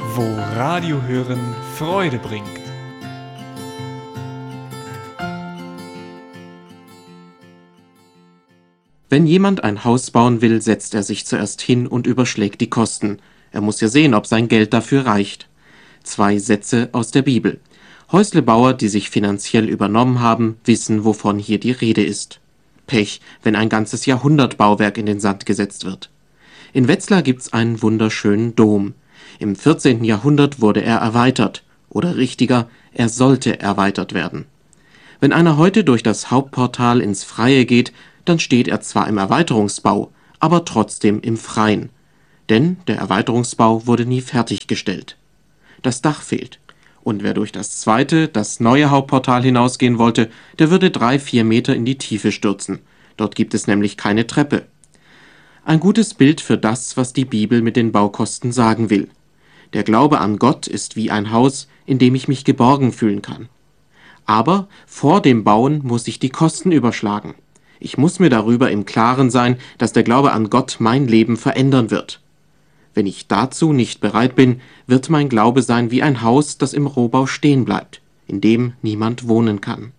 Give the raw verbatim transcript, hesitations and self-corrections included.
Wo Radio hören Freude bringt. Wenn jemand ein Haus bauen will, setzt er sich zuerst hin und überschlägt die Kosten. Er muss ja sehen, ob sein Geld dafür reicht. Zwei Sätze aus der Bibel. Häuslebauer, die sich finanziell übernommen haben, wissen, wovon hier die Rede ist. Pech, wenn ein ganzes Jahrhundertbauwerk in den Sand gesetzt wird. In Wetzlar gibt's einen wunderschönen Dom. Im vierzehnten Jahrhundert wurde er erweitert. Oder richtiger, er sollte erweitert werden. Wenn einer heute durch das Hauptportal ins Freie geht, dann steht er zwar im Erweiterungsbau, aber trotzdem im Freien. Denn der Erweiterungsbau wurde nie fertiggestellt. Das Dach fehlt. Und wer durch das zweite, das neue Hauptportal hinausgehen wollte, der würde drei, vier Meter in die Tiefe stürzen. Dort gibt es nämlich keine Treppe. Ein gutes Bild für das, was die Bibel mit den Baukosten sagen will. Der Glaube an Gott ist wie ein Haus, in dem ich mich geborgen fühlen kann. Aber vor dem Bauen muss ich die Kosten überschlagen. Ich muss mir darüber im Klaren sein, dass der Glaube an Gott mein Leben verändern wird. Wenn ich dazu nicht bereit bin, wird mein Glaube sein wie ein Haus, das im Rohbau stehen bleibt, in dem niemand wohnen kann.